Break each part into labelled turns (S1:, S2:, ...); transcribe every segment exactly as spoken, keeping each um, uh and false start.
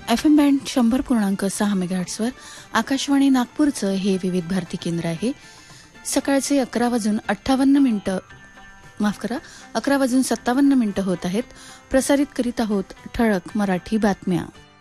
S1: F M band शंभर पूर्णांक सहा मेगाहर्ट्सवर आकाशवाणी नागपूरचं हे विविध भारती केंद्र आहे. सकाळचे अकरा वाजून अठ्ठावन्न मिनिटं माफ करा अकरा वाजून सत्तावन्न मिनिटं होत आहेत. प्रसारित करीत आहोत ठळक मराठी बातम्या.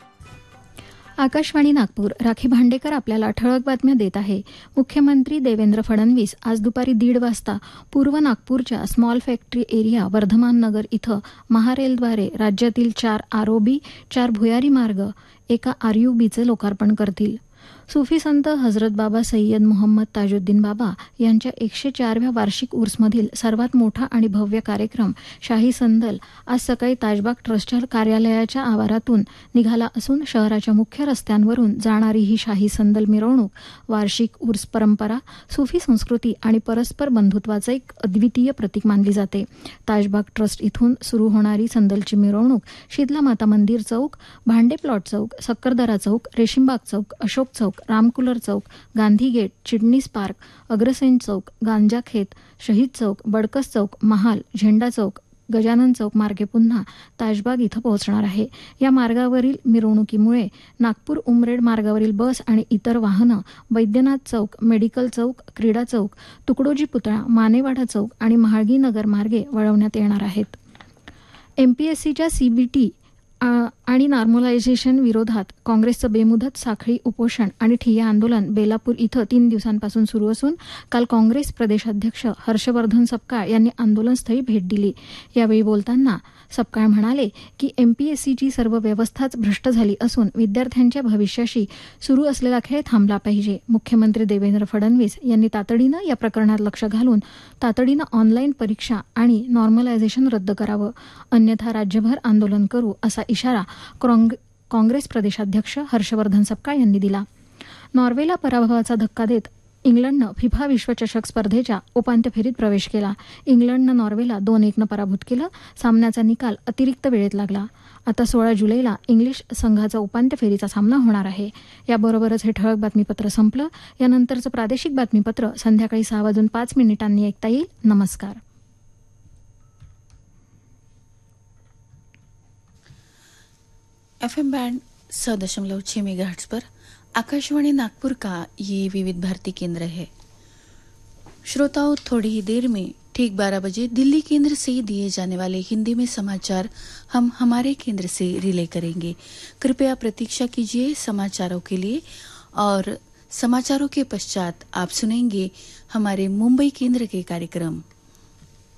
S2: आकाशवाणी नागपूर. राखी भांडेकर आपल्याला ठळक बातम्या देत आहे. मुख्यमंत्री देवेंद्र फडणवीस आज दुपारी दीड वाजता पूर्व नागपूरच्या स्मॉल फॅक्टरी एरिया वर्धमान नगर इथं महारेलद्वारे राज्यातील चार आरओबी, चार भुयारी मार्ग, एका आरयूबीचे लोकार्पण करतील. सुफी संत हजरत बाबा सय्यद मोहम्मद ताजुद्दीन बाबा यांच्या एकशे चारव्या वार्षिक उर्समधील सर्वात मोठा आणि भव्य कार्यक्रम शाही संदल आज सकाळी ताजबाग ट्रस्टच्या कार्यालयाच्या आवारातून निघाला असून शहराच्या मुख्य रस्त्यांवरून जाणारी ही शाही संदल मिरवणूक वार्षिक उर्स परंपरा, सुफी संस्कृती आणि परस्पर बंधुत्वाचं एक अद्वितीय प्रतीक मानली जाते. ताजबाग ट्रस्ट इथून सुरू होणारी संदलची मिरवणूक शितला माता मंदिर चौक, भांडे प्लॉट चौक, सक्करदरा चौक, रेशीमबाग चौक, अशोक चौक, रामकुलर चौक, गांधी गेट, चिडनीस पार्क, अग्रसेन चौक, गांजाखेत, शहीद चौक, बडकस चौक, महाल, झेंडा चौक, गजानन चौक मार्गे पुन्हा ताजबाग इथं पोहोचणार आहे. या मार्गावरील मिरवणुकीमुळे नागपूर उमरेड मार्गावरील बस आणि इतर वाहनं वैद्यनाथ चौक, मेडिकल चौक, क्रीडा चौक, तुकडोजी पुतळा, मानेवाडा चौक आणि महाळगी नगर मार्गे वळवण्यात येणार आहेत. एमपीएससीच्या सीबीटी आणि नॉर्मलायझेशन विरोधात काँग्रेसचं बेमुदत साखळी उपोषण आणि ठिय्या आंदोलन बेलापूर इथं तीन दिवसांपासून सुरू असून काल काँग्रेस प्रदेशाध्यक्ष हर्षवर्धन सपकाळ यांनी आंदोलनस्थळी भेट दिली. यावेळी बोलताना सपकाळ म्हणाले की एमपीएससीची सर्व व्यवस्थाच भ्रष्ट झाली असून विद्यार्थ्यांच्या भविष्याशी सुरू असलेला खेळ थांबला पाहिजे. मुख्यमंत्री देवेंद्र फडणवीस यांनी तातडीनं या प्रकरणात लक्ष घालून तातडीनं ऑनलाईन परीक्षा आणि नॉर्मलायझेशन रद्द करावं, अन्यथा राज्यभर आंदोलन करू असा इशारा काँग्रेस प्रदेशाध्यक्ष हर्षवर्धन सपकाळ यांनी दिला. नॉर्वेला पराभवाचा धक्का देत इंग्लंडनं फिफा विश्वचषक स्पर्धेच्या उपांत्य फेरीत प्रवेश केला. इंग्लंडनं नॉर्वेला दोन एकनं पराभूत केलं. सामन्याचा निकाल अतिरिक्त वेळेत लागला. आता सोळा जुलैला इंग्लिश संघाचा उपांत्य फेरीचा सामना होणार आहे. याबरोबरच हे ठळक बातमीपत्र संपलं. यानंतरचं प्रादेशिक बातमीपत्र संध्याकाळी सहा वाजून पाच मिनिटांनी ऐकता येईल. नमस्कार.
S1: एफ एम बैंड सौ दशमलव छह मेगाहर्ट्ज पर आकाशवाणी नागपुर का ये विविध भारती केंद्र है. श्रोताओं, थोड़ी ही देर में ठीक बारह बजे दिल्ली केंद्र से दिए जाने वाले हिंदी में समाचार हम हमारे केंद्र से रिले करेंगे. कृपया प्रतीक्षा कीजिए समाचारों के लिए. और समाचारों के पश्चात आप सुनेंगे हमारे मुंबई केंद्र के कार्यक्रम.